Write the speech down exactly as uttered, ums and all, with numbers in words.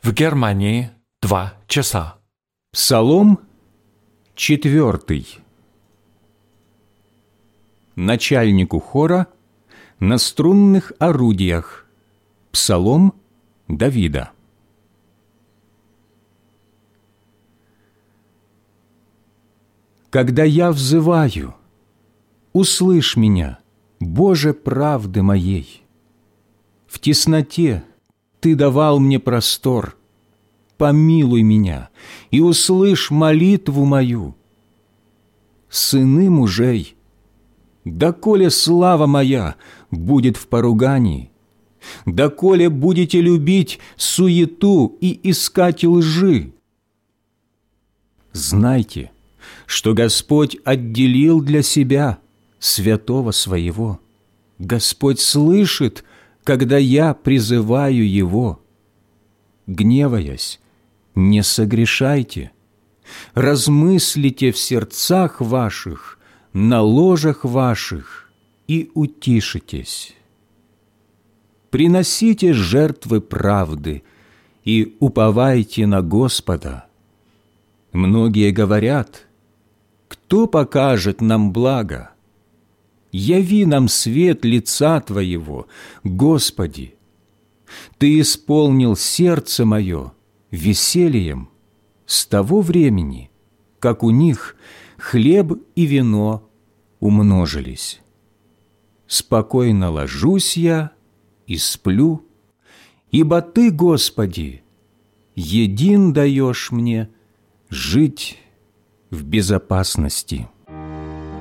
В Германии два часа. Псалом четвертый. Начальнику хора на струнных орудиях. Псалом Давида. Когда я взываю, услышь меня, Боже правды моей. В тесноте Ты давал мне простор. Помилуй меня и услышь молитву мою. Сыны мужей, доколе слава моя будет в поругании, доколе будете любить суету и искать лжи. Знайте, что Господь отделил для себя святого своего. Господь слышит, когда я призываю Его. Гневаясь, не согрешайте, размыслите в сердцах ваших, на ложах ваших и утишитесь. Приносите жертвы правды и уповайте на Господа. Многие говорят: кто покажет нам благо? Яви нам свет лица Твоего, Господи. Ты исполнил сердце мое весельем с того времени, как у них хлеб и вино умножились. Спокойно ложусь я и сплю, ибо Ты, Господи, един даешь мне жить в безопасности.